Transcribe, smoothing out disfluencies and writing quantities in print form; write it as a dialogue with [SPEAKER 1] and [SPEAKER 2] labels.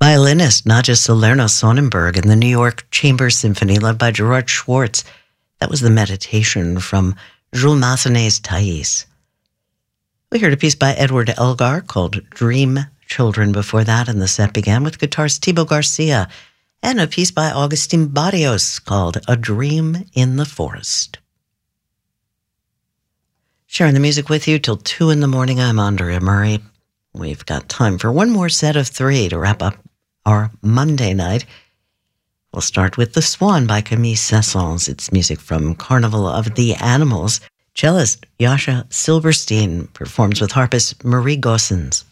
[SPEAKER 1] Violinist Nadja Salerno-Sonnenberg and the New York Chamber Symphony led by Gerard Schwartz. That was the Meditation from Jules Massenet's Thais. We heard a piece by Edward Elgar called Dream Children before that, and the set began with guitarist Thibaut Garcia and a piece by Augustin Barrios called A Dream in the Forest. Sharing the music with you till 2 in the morning, I'm Andrea Murray. We've got time for one more set of 3 to wrap up our Monday night. We'll start with The Swan by Camille Saint-Saëns. It's music from Carnival of the Animals. Cellist Jascha Silverstein performs with harpist Marie Goossens.